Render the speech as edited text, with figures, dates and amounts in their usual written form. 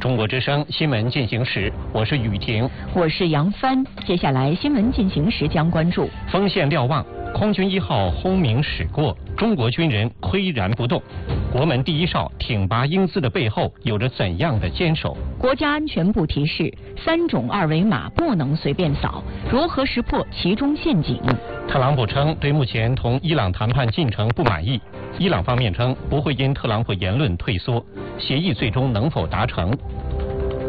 中国之声新闻进行时，我是雨婷， 我是杨帆。接下来新闻进行时将关注： 锋线瞭望，空军1号轰鸣驶过，中国军人岿然不动。国门第一哨挺拔英姿的背后有着怎样的坚守？ 国家安全部提示：3种二维码不能随便扫，如何识破其中陷阱？ 特朗普称对目前同伊朗谈判进程不满意，伊朗方面称不会因特朗普言论退缩，协议最终能否达成